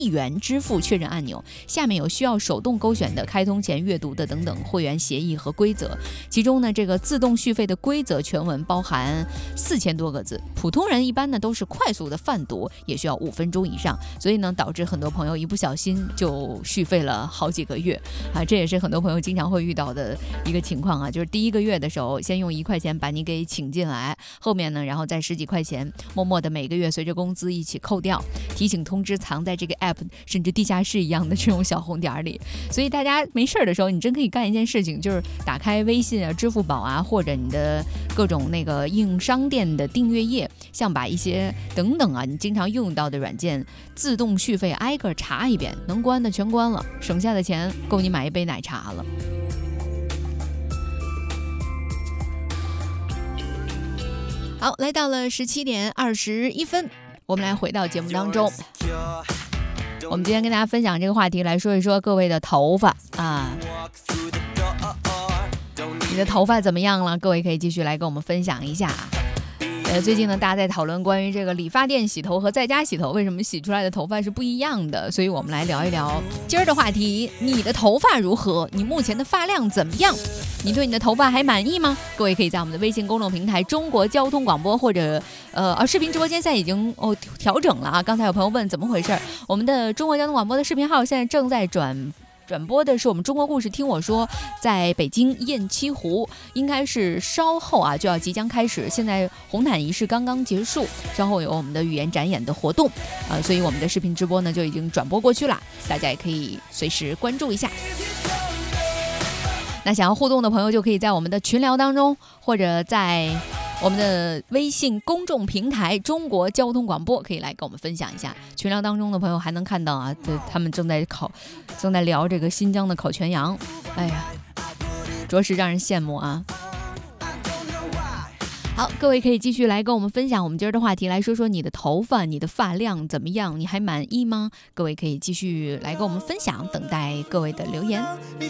元支付确认按钮，下面有需要手动勾选的开通前阅读的等等会员协议和规则。其中呢，这个自动续费的规则全文包含4000多个字，普通人一般呢都是快速的泛读，也需要5分钟以上，所以呢导致很多朋友一不小心就续费了好几个月啊，这也是很多朋友经常会遇到的一个情况啊，就是第一个月的时候先用1块钱把你给请进来，后面呢然后再10几块钱默默的每个月随着工资一起扣掉，提醒通知藏在这个 app 甚至地下室一样的这种小红点里。所以大家没事的时候，你真可以干一件事情，就是打开微信啊、支付宝啊，或者你的各种那个应用商店的订阅页，像把一些等等啊你经常用到的软件自动续费挨个查一遍，能关的全关了，省下的钱够你买一杯奶茶了。好，来到了17点21分，我们来回到节目当中。我们今天跟大家分享这个话题，来说一说各位的头发啊，你的头发怎么样了？各位可以继续来跟我们分享一下。最近呢，大家在讨论关于这个理发店洗头和在家洗头为什么洗出来的头发是不一样的，所以我们来聊一聊今儿的话题：你的头发如何？你目前的发量怎么样？你对你的头发还满意吗？各位可以在我们的微信公众平台中国交通广播或者视频直播间现在已经调整了啊！刚才有朋友问怎么回事，我们的中国交通广播的视频号现在正在转播的是我们中国故事听我说，在北京雁栖湖，应该是稍后啊就要即将开始，现在红毯仪式刚刚结束，稍后有我们的语言展演的活动所以我们的视频直播呢就已经转播过去了，大家也可以随时关注一下。那想要互动的朋友就可以在我们的群聊当中，或者在我们的微信公众平台中国交通广播可以来跟我们分享一下。群聊当中的朋友还能看到啊，他们正在聊这个新疆的烤全羊，哎呀，着实让人羡慕啊。好，各位可以继续来跟我们分享我们今儿的话题，来说说你的头发、你的发量怎么样？你还满意吗？各位可以继续来跟我们分享，等待各位的留言。